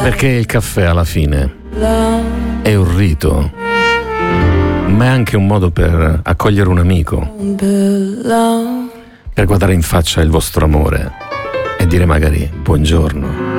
Perché il caffè alla fine è un rito, ma è anche un modo per accogliere un amico, per guardare in faccia il vostro amore e dire magari buongiorno.